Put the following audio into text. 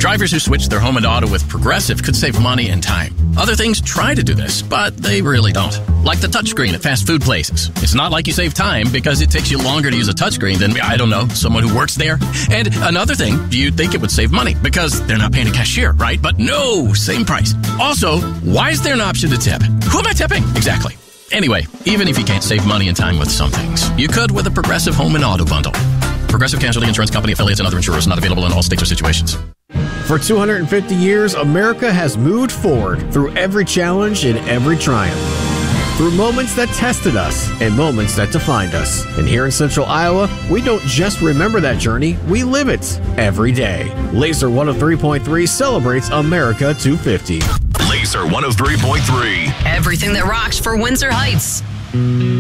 Drivers who switch their home and auto with Progressive could save money and time. Other things try to do this, but they really don't. Like the touchscreen at fast food places. It's not like you save time because it takes you longer to use a touchscreen than, I don't know, someone who works there. And another thing, you'd think it would save money because they're not paying a cashier, right? But no, same price. Also, why is there an option to tip? Who am I tipping? Exactly. Anyway, even if you can't save money and time with some things, you could with a Progressive home and auto bundle. Progressive Casualty Insurance Company, affiliates, and other insurers. Not available in all states or situations. For 250 years, America has moved forward through every challenge and every triumph. Through moments that tested us and moments that defined us. And here in Central Iowa, we don't just remember that journey, we live it every day. Laser 103.3 celebrates America 250. Laser 103.3. Everything that rocks for Windsor Heights.